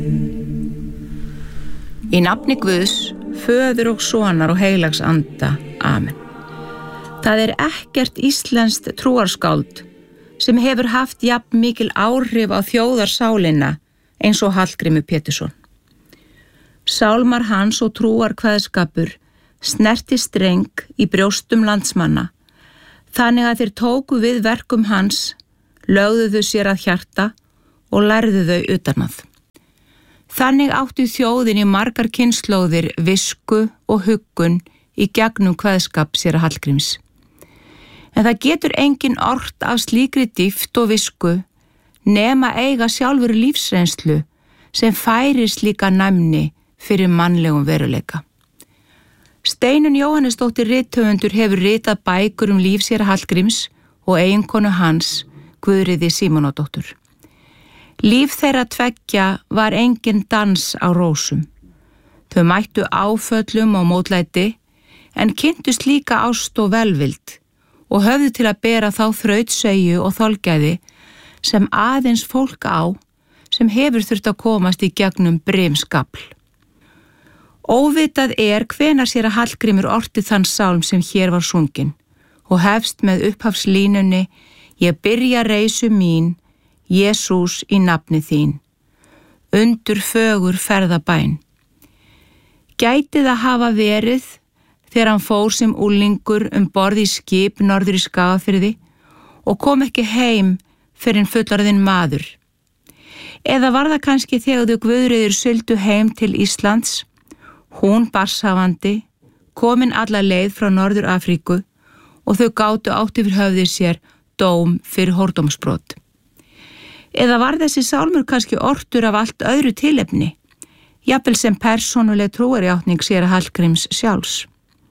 Í nafni Guðs, Föður og Sonar og heilags anda. Amen. Það er ekkert íslenskt trúarskáld sem hefur haft jafn mikil áhrif á þjóðarsálina eins og Hallgrímur Pétursson. Sálmar hans og trúarkveðskapur snerti streng í brjóstum landsmanna, þannig að þeir tóku við verkum hans, lögðu þau sér að hjarta og lærðu þau utanað. Þannig áttu þjóðin í margar kynslóðir visku og huggun í gegnum kveðskap séra Hallgríms. En það getur engin ort af slíkri dýpt og visku nema eiga sjálfur lífsreynslu sem færir slíka næmni fyrir mannlegum veruleika. Steinunn Jóhannesdóttir rithöfundur hefur ritað bækur líf séra Hallgríms og eiginkonu hans, Guðríði Símonardóttur. Líf þeirra tveggja var engin dans á rósum. Þau mættu áföllum og mótlæti en kynntust líka ást og velvild og höfðu til að bera þá þrautseigju og þolgæði sem aðeins fólk á sem hefur þurft að komast í gegnum brimskafl. Óvitað er hvenær séra Hallgrímur orti þann sálm sem hér var sunginn og hefst með upphafslínunni: Ég byrja reisu mín, Jesús í nafni þín, undur fögur ferðabæn. Gæti það hafa verið þegar hann fór sem unglingur borð í skip norður í Skagafirði og kom ekki heim fyrr en fullorðinn maður. Eða var það kannski þegar þau Guðríður sigldu heim til Íslands, hún barnshafandi, komin alla leið frá Norður Afríku og þau gátu átt yfir höfði sér dóm fyrir hórdómsbrot. Eða var þessi sálmur kannski ortur af allt öðru tilefni, jafnvel sem persónuleg trúarjátning séra Hallgríms sjálfs.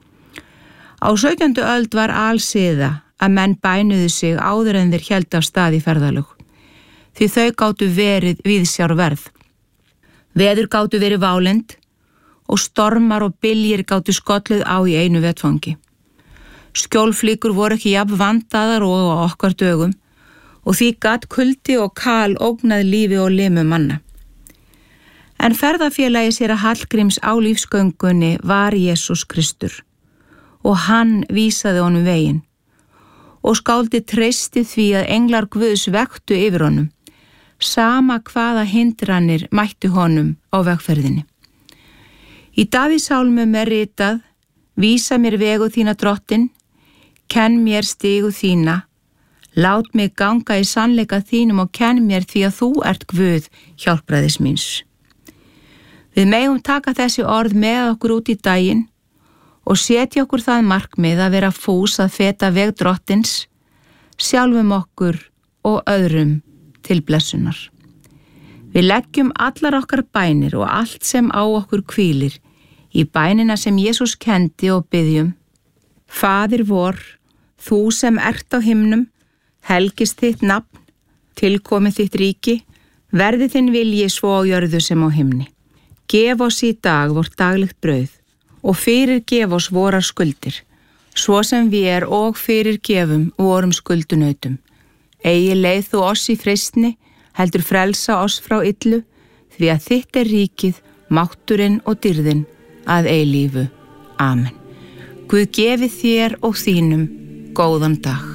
Á 17. öld var alsiða að menn bænuðu sig áður en þeir héldu af stað í ferðalög, því þau gátu verið viðsjárverð. Veður gátu verið válynd og stormar og byljir gátu skolluð á í einu vettfangi. Skjólflíkur voru ekki jafn vandaðar og á okkar dögum og því gat kuldi og kal ógnað lífi og limum manna. En ferðafélagi séra Hallgríms á lífsgöngunni var Jesús Kristur og hann vísaði honum veginn og skáldi treysti því að englar Guðs vektu yfir honum, sama hvaða hindranir mættu honum á vegferðinni. Í Davíðssálmum er ritað: Vísa mér vegu þína drottin, kenn mér stigu þína, lát mig ganga í sannleika þínum og kenn mér því að þú ert Guð hjálpræðis míns. Við megum taka þessi orð með okkur út í daginn og setja okkur það markmið að vera fús að feta veg drottins, sjálfum okkur og öðrum til blessunar. Við leggjum allar okkar bænir og allt sem á okkur hvílir í bænina sem Jesús kendi og biðjum: Faðir vor, þú sem ert á himnum, helgist þitt nafn, tilkomi þitt ríki, verði þinn vilji svo á jörðu sem á himni. Gef oss í dag vort daglegt brauð og fyrirgef oss vorar skuldir, svo sem við og fyrirgefum vorum skuldunautum. Eigi leið þú oss í freistni, heldur frelsa oss frá illu, því að þitt er ríkið, mátturinn og dýrðin að eilífu. Amen. Guð gefi þér og þínum góðan dag.